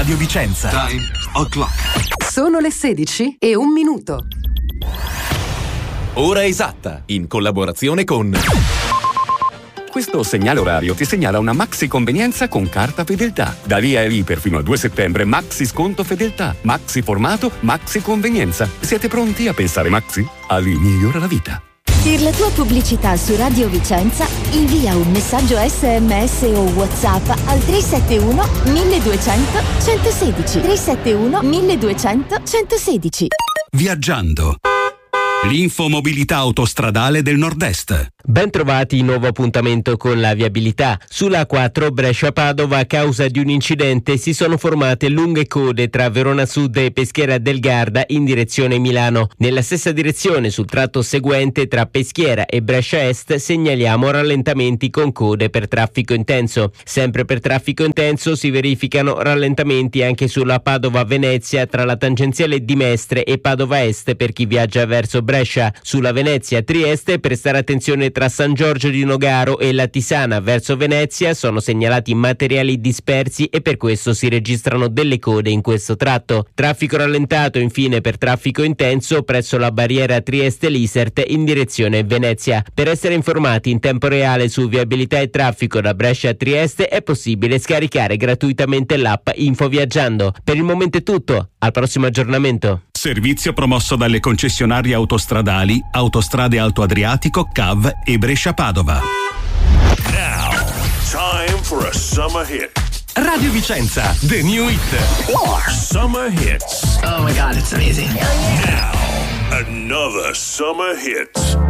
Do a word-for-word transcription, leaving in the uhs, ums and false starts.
Radio Vicenza. Time o'clock. Sono le sedici e un minuto. Ora esatta, in collaborazione con... Questo segnale orario ti segnala una maxi convenienza con carta fedeltà. Da lì a lì per fino al due settembre, maxi sconto fedeltà, maxi formato, maxi convenienza. Siete pronti a pensare maxi? Ali migliora la vita. Per la tua pubblicità su Radio Vicenza, invia un messaggio S M S o WhatsApp al tre sette uno milleduecento centosedici. tre sette uno milleduecento centosedici. Viaggiando. L'infomobilità autostradale del Nord-Est. Ben trovati, nuovo appuntamento con la viabilità. Sulla A quattro Brescia-Padova, a causa di un incidente, si sono formate lunghe code tra Verona Sud e Peschiera del Garda in direzione Milano. Nella stessa direzione, sul tratto seguente tra Peschiera e Brescia Est, segnaliamo rallentamenti con code per traffico intenso. Sempre per traffico intenso si verificano rallentamenti anche sulla Padova-Venezia tra la tangenziale di Mestre e Padova Est per chi viaggia verso Brescia. Sulla Venezia-Trieste, prestare attenzione tra San Giorgio di Nogaro e la Tisana verso Venezia, sono segnalati materiali dispersi e per questo si registrano delle code in questo tratto. Traffico rallentato infine per traffico intenso presso la barriera Trieste-Lisert in direzione Venezia. Per essere informati in tempo reale su viabilità e traffico da Brescia a Trieste è possibile scaricare gratuitamente l'app Info Viaggiando. Per il momento è tutto, al prossimo aggiornamento. Servizio promosso dalle concessionarie autostradali Autostrade Alto Adriatico, C A V e Brescia-Padova. Now, time for a summer hit. Radio Vicenza, the new hit. More summer hits. Oh my God, it's amazing. Now, another summer hit.